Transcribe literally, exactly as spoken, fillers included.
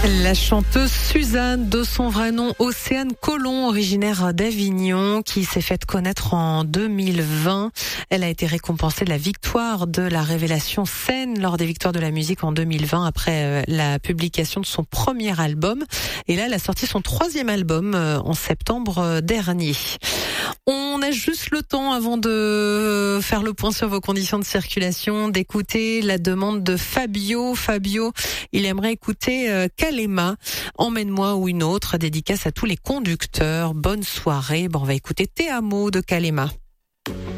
La chanteuse Suzanne, de son vrai nom Océane Collomb, originaire d'Avignon, qui s'est faite connaître en deux mille vingt. Elle a été récompensée de la victoire de la Révélation Scène lors des victoires de la musique en deux mille vingt après la publication de son premier album. Et là, elle a sorti son troisième album en septembre dernier. On a juste le temps avant de faire le point sur vos conditions de circulation, d'écouter la demande de Fabio. Fabio, il aimerait écouter euh, Kalema, Emmène-moi ou une autre, dédicace à tous les conducteurs. Bonne soirée. Bon, on va écouter Te Amo de Kalema.